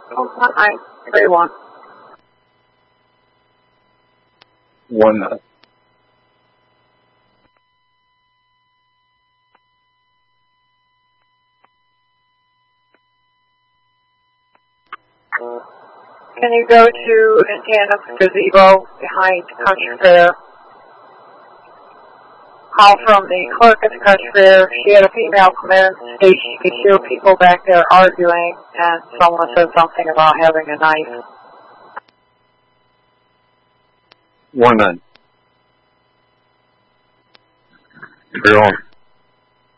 I 3-1. 1-0. Can you go to Indiana's gazebo behind the country fair? Call from the clerk at the country fair. She had a female come in and say she could hear people back there arguing, and someone said something about having a knife. 1-9. You're on.